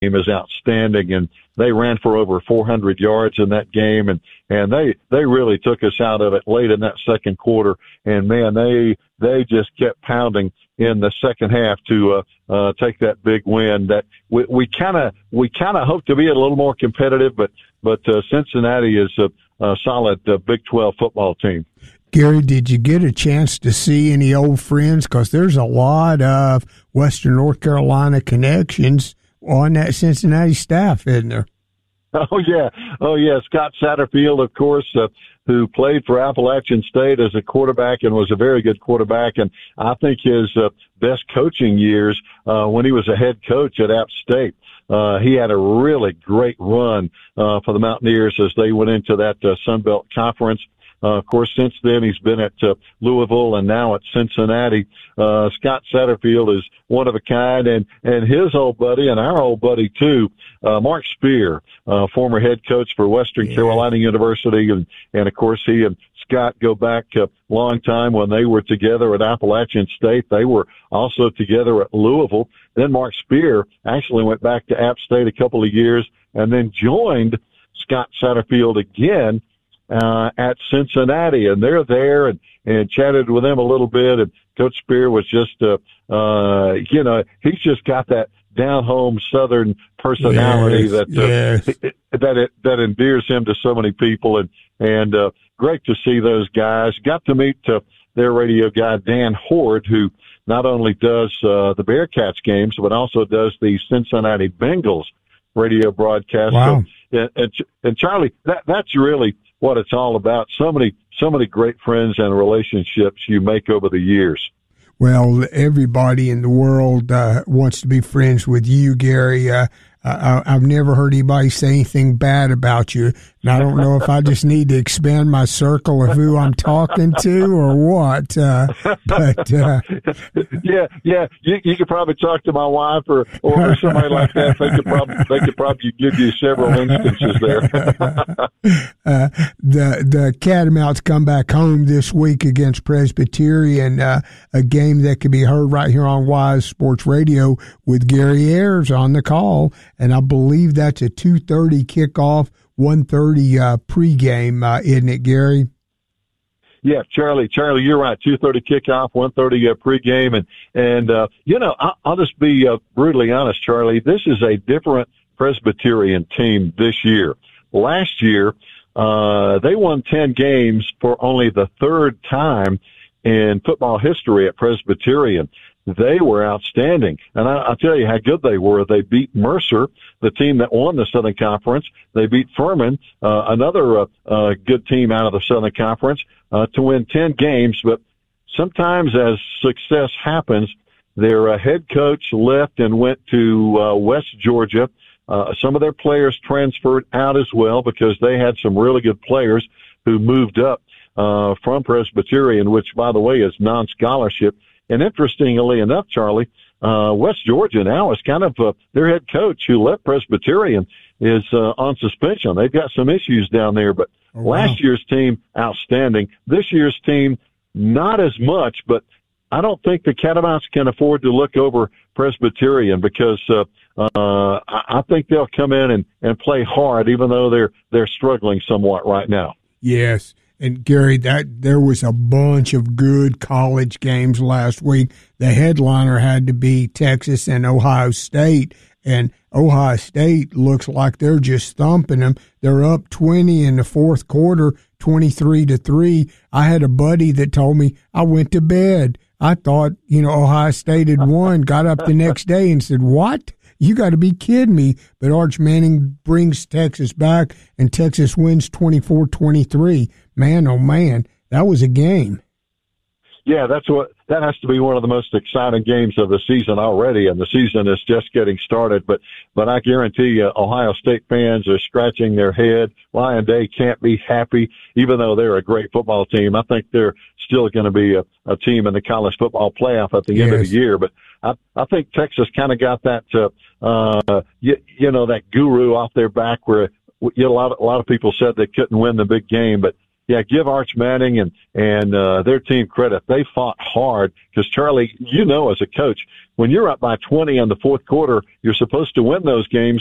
is outstanding, and they ran for over 400 yards in that game, and they really took us out of it late in that second quarter. And man, they just kept pounding in the second half to take that big win. That we kind of hope to be a little more competitive, but Cincinnati is a solid Big 12 football team. Gary, did you get a chance to see any old friends? Because there's a lot of Western North Carolina connections on that Cincinnati staff, isn't there? Oh, yeah. Scott Satterfield, of course, who played for Appalachian State as a quarterback and was a very good quarterback. And I think his best coaching years when he was a head coach at App State. He had a really great run for the Mountaineers as they went into that Sun Belt Conference. Of course, since then, he's been at Louisville and now at Cincinnati. Scott Satterfield is one of a kind, and his old buddy and our old buddy, too, Mark Spear, former head coach for Western Carolina University. And, of course, he and Scott go back a long time when they were together at Appalachian State. They were also together at Louisville. Then Mark Spear actually went back to App State a couple of years and then joined Scott Satterfield again at Cincinnati, and they're there and chatted with them a little bit. And Coach Spear was just, he's just got that down home Southern personality that endears him to so many people. And great to see those guys. Got to meet their radio guy, Dan Horde, who not only does the Bearcats games, but also does the Cincinnati Bengals radio broadcast. Wow. So, and Charlie, that's really what it's all about. So many great friends and relationships you make over the years. Well, everybody in the world wants to be friends with you, Gary. I've never heard anybody say anything bad about you. And I don't know if I just need to expand my circle of who I'm talking to or what. Yeah. You could probably talk to my wife or somebody like that. They could probably give you several instances there. The Catamounts come back home this week against Presbyterian, a game that can be heard right here on Wise Sports Radio with Gary Ayers on the call. And I believe that's a 2:30 kickoff, 1:30 pregame, isn't it, Gary? Yeah, Charlie, you're right. 2:30 kickoff, 1:30 pregame, and I'll just be brutally honest, Charlie. This is a different Presbyterian team this year. Last year, they won 10 games for only the third time in football history at Presbyterian. They were outstanding. And I'll tell you how good they were. They beat Mercer, the team that won the Southern Conference. They beat Furman, another good team out of the Southern Conference, to win 10 games. But sometimes as success happens, their head coach left and went to West Georgia. Some of their players transferred out as well because they had some really good players who moved up from Presbyterian, which, by the way, is non-scholarship. And interestingly enough, Charlie, West Georgia now is kind of their head coach who left Presbyterian is on suspension. They've got some issues down there, but last year's team, outstanding. This year's team, not as much, but I don't think the Catamounts can afford to look over Presbyterian because I think they'll come in and play hard, even though they're struggling somewhat right now. Yes. And, Gary, there was a bunch of good college games last week. The headliner had to be Texas and Ohio State, and Ohio State looks like they're just thumping them. They're up 20 in the fourth quarter, 23-3. I had a buddy that told me I went to bed. I thought, Ohio State had won, got up the next day and said, "What? You got to be kidding me." But Arch Manning brings Texas back, and Texas wins 24-23. Man, oh, man, that was a game. Yeah, that has to be one of the most exciting games of the season already, and the season is just getting started. But I guarantee you, Ohio State fans are scratching their head. Lion Day can't be happy, even though they're a great football team. I think they're still going to be a team in the college football playoff at the end of the year. But I think Texas kind of got that, that guru off their back where a lot of people said they couldn't win the big game, but give Arch Manning and their team credit. They fought hard because, Charlie, as a coach, when you're up by 20 in the fourth quarter, you're supposed to win those games.